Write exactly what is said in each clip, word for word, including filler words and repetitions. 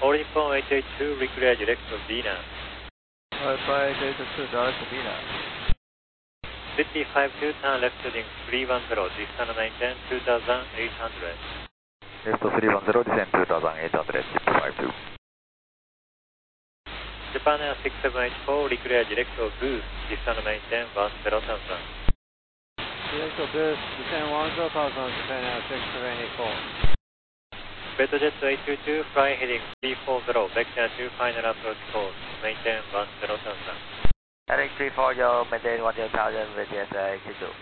All Nippon eight eight two, require direct to Venus. Alpha eight eight two, direct to Venus. City five two, turn left heading three one zero, distance maintain two thousand eight hundred. Left three one zero, descend two thousand eight hundred, City five two. Japan Air six seven eight four, require direct to boost, distance maintain one zero thousand. Direct to boost, descend one zero thousand, Japan Air six seven eight four. Betojet eight two two, fly heading three four zero, vector to final approach course, maintain one zero thousand. Heading three four zero, maintain one zero thousand with S A eight two.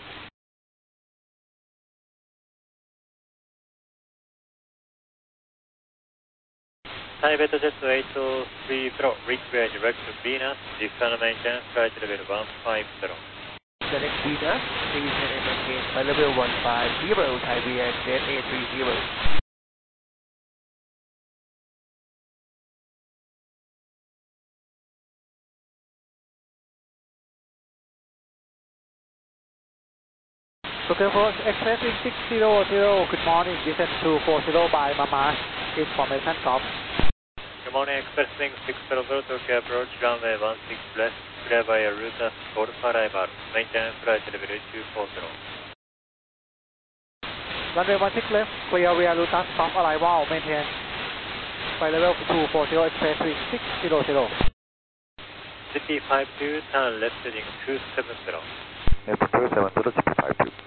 Thai Betojet eight three zero, require direct to Venus, distance maintain flight level one five zero. Select Venus, please maintain flight level one five zero, Thai V N Z A three zero. Tokyo Force Express in six zero zero, good morning, descent two four zero by Mama, information drop. Good morning, Express Wing six zero zero, Tokyo approach, runway one six left, clear by a route as called for arrival, maintain flight level two four zero. Runway one six left, clear via route as stop arrival, maintain flight level two four zero, Express Wing six zero zero. City five two, turn left heading two seven zero. Left two seven zero, City five two.